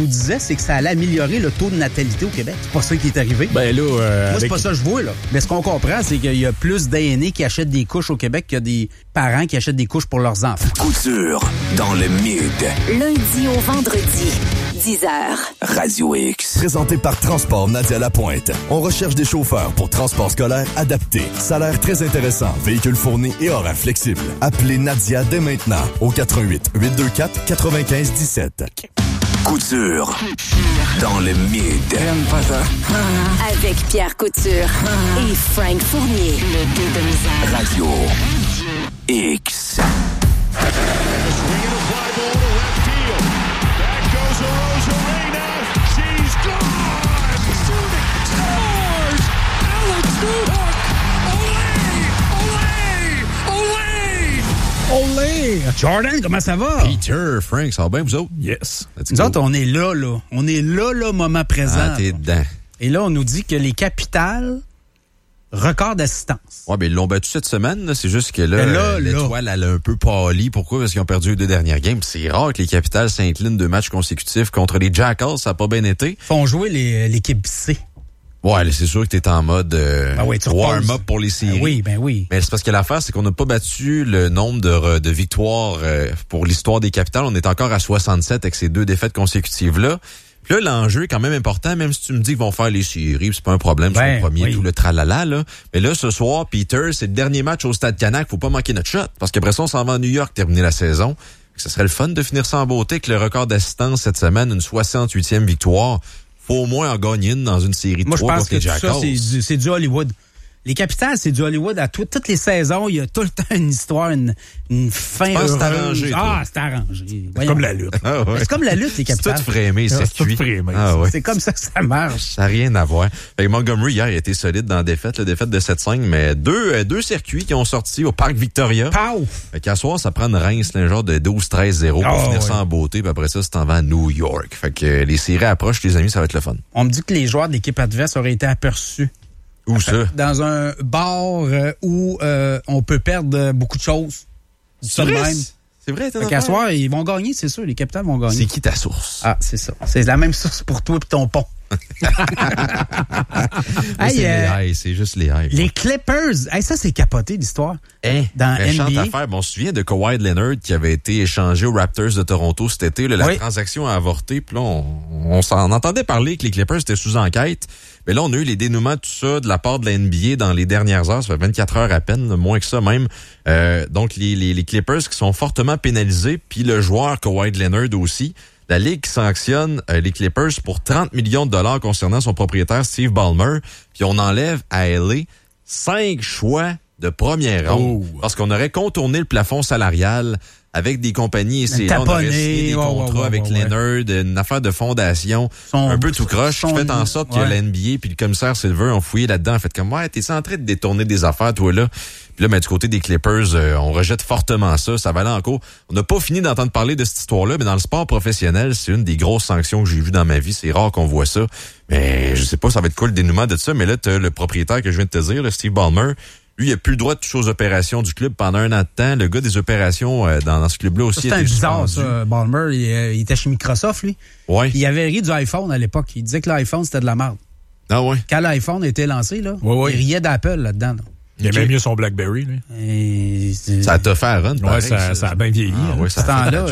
nous disait, c'est que ça allait améliorer le taux de natalité au Québec. C'est pas ça qui est arrivé. Ben là, moi, c'est pas ça que je vois, là. Mais ce qu'on comprend, c'est qu'il y a plus d'aînés qui achètent des couches au Québec qu'il y a des parents qui achètent des couches pour leurs enfants. Couture dans le Mid. Lundi au vendredi, 10h. Radio X. Présenté par Transport Nadia Lapointe. On recherche des chauffeurs pour transport scolaire adapté. Salaire très intéressant, véhicule fourni et horaire flexible. Appelez Nadia dès maintenant au 88 824 95 17. Couture dans le Mid. J'aime pas ça. Avec Pierre Couture et Frank Fournier. Le deux de misère. Radio X. Olé! Jordan, comment ça va? Peter, Frank, ça va bien, vous autres? Yes. Nous autres, on est là. On est là, moment présent. Ah, t'es dedans. Et là, on nous dit que les capitales, record d'assistance. Ouais, ben ils l'ont battu cette semaine, là. C'est juste que là, l'étoile, elle a un peu pâli. Pourquoi? Parce qu'ils ont perdu les 2 dernières games. C'est rare que les capitales s'inclinent 2 matchs consécutifs contre les Jackals. Ça n'a pas bien été. Font jouer l'équipe C. Ouais, c'est sûr que t'es en mode warm-up pour les séries. Ben oui. Mais c'est parce que l'affaire, c'est qu'on n'a pas battu le nombre de victoires pour l'histoire des capitales. On est encore à 67 avec ces 2 défaites consécutives-là. Puis là, l'enjeu est quand même important, même si tu me dis qu'ils vont faire les séries, c'est pas un problème, c'est le premier, tout le tralala, là. Mais là, ce soir, Peter, c'est le dernier match au Stade Canac, faut pas manquer notre shot. Parce qu'après ça, on s'en va à New York terminer la saison. Ce serait le fun de finir ça en beauté avec le record d'assistance cette semaine, une 68e victoire. Faut au moins en gagner une dans une série de 3 contre les Jackals. Moi, je pense que ça, c'est du Hollywood. Les capitales, c'est du Hollywood. À toutes les saisons, il y a tout le temps une histoire, une fin heureuse. C'est arrangé. C'est arrangé. C'est comme la lutte. Ah ouais. C'est comme la lutte, les capitales. C'est tout frémé, c'est cuit. Ah ouais. C'est comme ça que ça marche. Ça n'a rien à voir. Fait que Montgomery, hier, il a été solide dans la défaite de 7-5, mais deux circuits qui ont sorti au Parc Victoria. Pow! Fait qu'à soir, ça prend une Reims, un genre de 12-13-0 pour finir ça en beauté, puis après ça, c'est en va à New York. Fait que les séries approchent, les amis, ça va être le fun. On me dit que les joueurs de l'équipe adverse auraient été aperçus. Où ça? Dans un bar où on peut perdre beaucoup de choses. C'est vrai? C'est vrai, t'as qu'à soir, ils vont gagner, c'est sûr. Les capitales vont gagner. C'est qui ta source? Ah, c'est ça. C'est la même source pour toi et ton pont. C'est juste les hypes. Les Clippers, ça c'est capoté l'histoire. Dans NBA. Affaire. Bon, on se souvient de Kawhi Leonard qui avait été échangé aux Raptors de Toronto cet été. Là, la transaction a avorté. Puis là, on s'en entendait parler que les Clippers étaient sous enquête. Mais là, on a eu les dénouements de tout ça de la part de la NBA dans les dernières heures. Ça fait 24 heures à peine, moins que ça même. Donc, les Clippers qui sont fortement pénalisés. Puis le joueur Kawhi Leonard aussi. La Ligue qui sanctionne les Clippers pour 30 millions de dollars concernant son propriétaire Steve Ballmer. Puis on enlève à LA 5 choix de première ronde parce qu'on aurait contourné le plafond salarial avec des compagnies et c'est là, on aurait signé des contrats avec Leonard, une affaire de fondation, un peu tout croche, qui fait en sorte que la NBA puis le commissaire Silver ont fouillé là-dedans, en fait comme t'es en train de détourner des affaires toi là. Puis là, du côté des Clippers, on rejette fortement ça. Ça va aller en cours. On n'a pas fini d'entendre parler de cette histoire-là, mais dans le sport professionnel, c'est une des grosses sanctions que j'ai vues dans ma vie. C'est rare qu'on voit ça. Mais je sais pas, ça va être quoi le dénouement de ça. Mais là, t'as le propriétaire que je viens de te dire, Steve Ballmer. Lui, il a plus le droit de toucher aux opérations du club pendant 1 an de temps. Le gars des opérations dans ce club-là aussi a été bizarre, ça. Ballmer, il était chez Microsoft, lui. Ouais. Il avait ri du iPhone à l'époque. Il disait que l'iPhone, c'était de la merde. Ah ouais. Quand l'iPhone a été lancé, là, il riait d'Apple là-dedans. Là. Il aimait mieux son BlackBerry, lui. Ça t'a fait un run, pareil, ça a bien vieilli. Ce temps-là,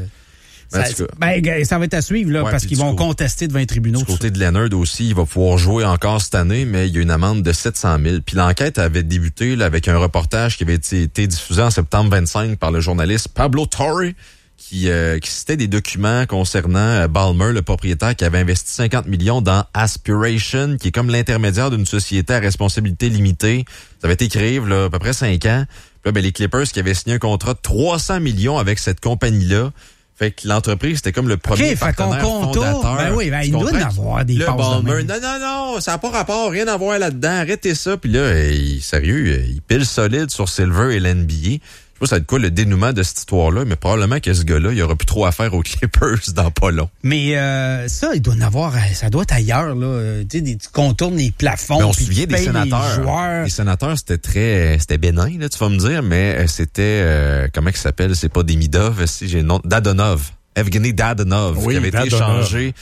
ça va être à suivre là, parce qu'ils vont contester devant les tribunaux. Du côté de Leonard aussi, il va pouvoir jouer encore cette année, mais il y a une amende de 700 000. Puis l'enquête avait débuté là, avec un reportage qui avait été diffusé en septembre 25 par le journaliste Pablo Torre, qui citait des documents concernant Ballmer, le propriétaire qui avait investi 50 millions dans Aspiration, qui est comme l'intermédiaire d'une société à responsabilité limitée. Ça avait été créé là, à peu près 5 ans. Puis là, les Clippers qui avaient signé un contrat de 300 millions avec cette compagnie-là. Fait que l'entreprise, c'était comme le premier partenaire fondateur. Ben oui, il doit en avoir des passes de même. Non, ça n'a pas rapport, rien à voir là-dedans. Arrêtez ça. Puis là, sérieux, il pile solide sur Silver et l'NBA. Je sais pas ça va être quoi le dénouement de cette histoire-là, mais probablement que ce gars-là, il aura plus trop à faire aux Clippers dans pas long. Mais ça, il doit en avoir, ça doit être ailleurs, là. Tu contournes les plafonds. Mais on se souvient des sénateurs. Les sénateurs, c'était bénin, là, tu vas me dire, mais c'était, comment il s'appelle? C'est pas Demidov, si j'ai le nom, Dadonov. Evgeny Dadonov, qui avait été échangé